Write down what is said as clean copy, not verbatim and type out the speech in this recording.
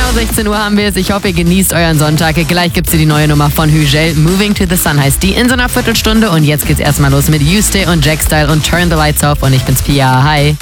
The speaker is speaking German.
Genau 16 Uhr haben wir es. Ich hoffe, ihr genießt euren Sonntag. Gleich gibt's hier die neue Nummer von Hügel. Moving to the Sun heißt die in so einer Viertelstunde. Und jetzt geht's erstmal los mit You Stay und Jack Style und Turn the Lights Off. Und ich bin's Pia. Hi.